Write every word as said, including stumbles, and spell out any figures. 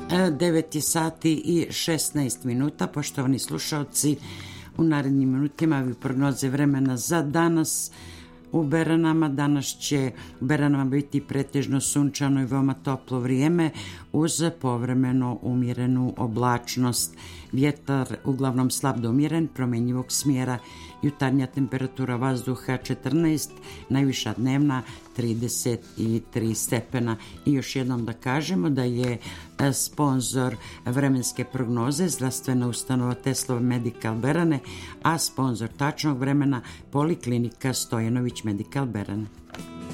devet je sati i šesnaest minuta. Poštovani slušalci, u narednim minutima vi prognoze vremena za danas u Beranama. Danas će u Beranama biti pretežno sunčano i veoma toplo vrijeme uz povremeno umjerenu oblačnost. Vjetar uglavnom slab do umjeren, promjenjivog smjera. Jutarnja temperatura vazduha četrnaest, najviša dnevna trideset tri stepena. I još jednom da kažemo da je sponzor vremenske prognoze zdravstvena ustanova Teslov Medical Berane, a sponzor tačnog vremena Poliklinika Stojanović Medical Berane.